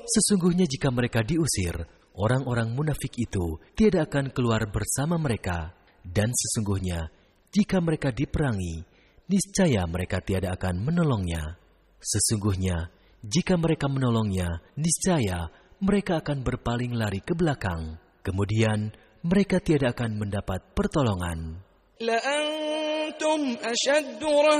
Sesungguhnya jika mereka diusir, orang-orang munafik itu tidak akan keluar bersama mereka. Dan sesungguhnya jika mereka diperangi, niscaya mereka tiada akan menolongnya. Sesungguhnya jika mereka menolongnya, niscaya mereka akan berpaling lari ke belakang. Kemudian mereka tiada akan mendapat pertolongan. لأنتم أشد